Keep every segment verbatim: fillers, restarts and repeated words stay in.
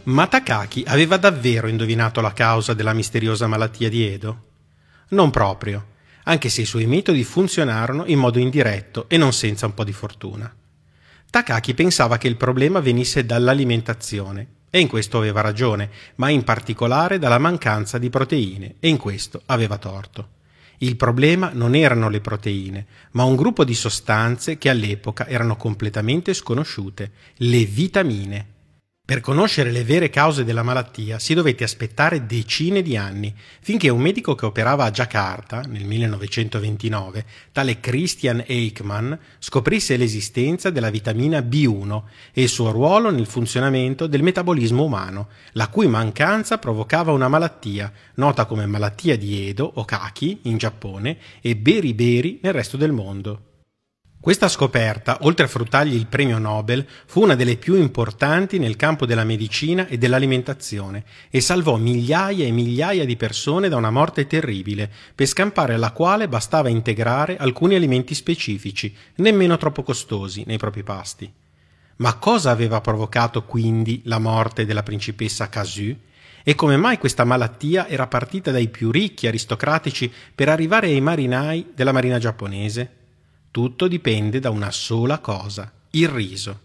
Ma Takaki aveva davvero indovinato la causa della misteriosa malattia di Edo? Non proprio, anche se i suoi metodi funzionarono in modo indiretto e non senza un po' di fortuna. Takaki pensava che il problema venisse dall'alimentazione, e in questo aveva ragione, ma in particolare dalla mancanza di proteine, e in questo aveva torto. Il problema non erano le proteine, ma un gruppo di sostanze che all'epoca erano completamente sconosciute, le vitamine. Per conoscere le vere cause della malattia si dovette aspettare decine di anni, finché un medico che operava a Giacarta, nel millenovecentoventinove, tale Christian Eichmann, scoprisse l'esistenza della vitamina B uno e il suo ruolo nel funzionamento del metabolismo umano, la cui mancanza provocava una malattia, nota come malattia di Edo o Kaki in Giappone e beriberi nel resto del mondo. Questa scoperta, oltre a fruttargli il premio Nobel, fu una delle più importanti nel campo della medicina e dell'alimentazione e salvò migliaia e migliaia di persone da una morte terribile, per scampare alla quale bastava integrare alcuni alimenti specifici, nemmeno troppo costosi, nei propri pasti. Ma cosa aveva provocato quindi la morte della principessa Kazu? E come mai questa malattia era partita dai più ricchi aristocratici per arrivare ai marinai della marina giapponese? Tutto dipende da una sola cosa, il riso.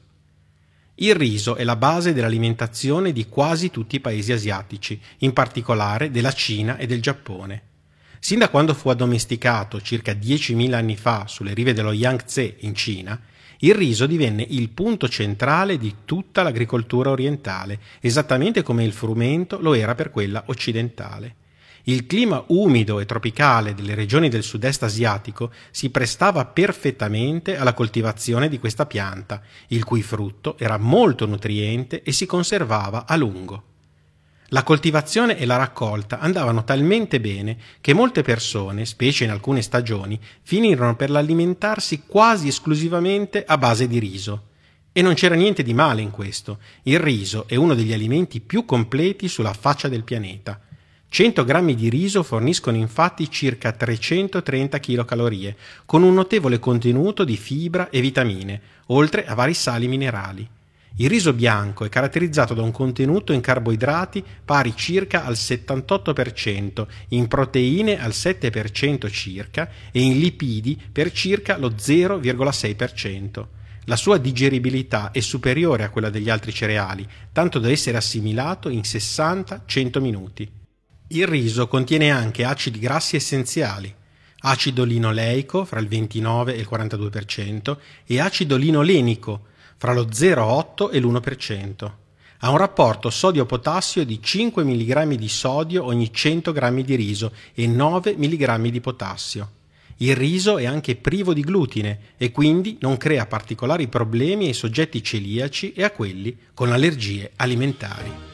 Il riso è la base dell'alimentazione di quasi tutti i paesi asiatici, in particolare della Cina e del Giappone. Sin da quando fu addomesticato circa diecimila anni fa sulle rive dello Yangtze in Cina, il riso divenne il punto centrale di tutta l'agricoltura orientale, esattamente come il frumento lo era per quella occidentale. Il clima umido e tropicale delle regioni del sud-est asiatico si prestava perfettamente alla coltivazione di questa pianta, il cui frutto era molto nutriente e si conservava a lungo. La coltivazione e la raccolta andavano talmente bene che molte persone, specie in alcune stagioni, finirono per alimentarsi quasi esclusivamente a base di riso. E non c'era niente di male in questo. Il riso è uno degli alimenti più completi sulla faccia del pianeta. cento grammi di riso forniscono infatti circa trecentotrenta chilocalorie, con un notevole contenuto di fibra e vitamine, oltre a vari sali minerali. Il riso bianco è caratterizzato da un contenuto in carboidrati pari circa al settantotto per cento, in proteine al sette per cento circa e in lipidi per circa lo zero virgola sei per cento. La sua digeribilità è superiore a quella degli altri cereali, tanto da essere assimilato in sessanta cento minuti. Il riso contiene anche acidi grassi essenziali, acido linoleico fra il ventinove e il quarantadue per cento e acido linolenico fra lo zero virgola otto e l'uno per cento. Ha un rapporto sodio-potassio di cinque milligrammi di sodio ogni cento grammi di riso e nove milligrammi di potassio. Il riso è anche privo di glutine e quindi non crea particolari problemi ai soggetti celiaci e a quelli con allergie alimentari.